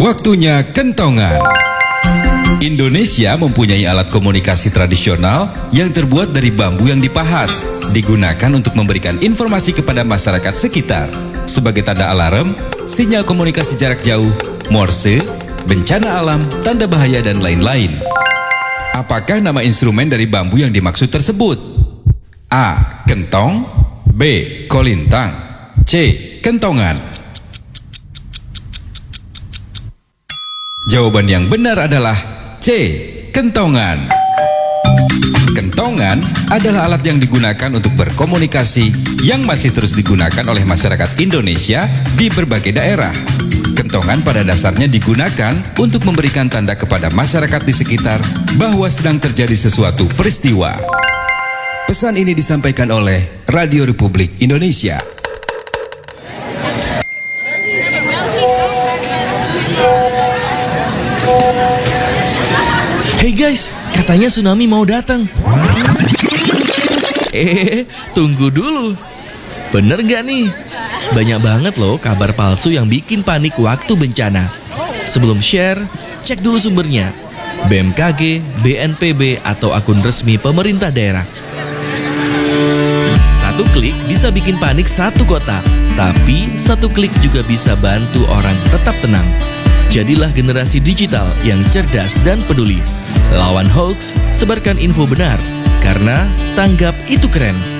Waktunya kentongan. Indonesia mempunyai alat komunikasi tradisional yang terbuat dari bambu yang dipahat, digunakan untuk memberikan informasi kepada masyarakat sekitar sebagai tanda alarm, sinyal komunikasi jarak jauh, morse, bencana alam, tanda bahaya, dan lain-lain. Apakah nama instrumen dari bambu yang dimaksud tersebut? A. Kentong, B. Kolintang, C. Kentongan. Jawaban yang benar adalah C. Kentongan. Kentongan adalah alat yang digunakan untuk berkomunikasi yang masih terus digunakan oleh masyarakat Indonesia di berbagai daerah. Kentongan pada dasarnya digunakan untuk memberikan tanda kepada masyarakat di sekitar bahwa sedang terjadi sesuatu peristiwa. Pesan ini disampaikan oleh Radio Republik Indonesia. Hey guys, katanya tsunami mau datang. Tunggu dulu. Bener gak nih? Banyak banget loh kabar palsu yang bikin panik waktu bencana. Sebelum share, cek dulu sumbernya. BMKG, BNPB, atau akun resmi pemerintah daerah. Satu klik bisa bikin panik satu kota, tapi satu klik juga bisa bantu orang tetap tenang. Jadilah generasi digital yang cerdas dan peduli. Lawan hoax, sebarkan info benar. Karena tanggap itu keren.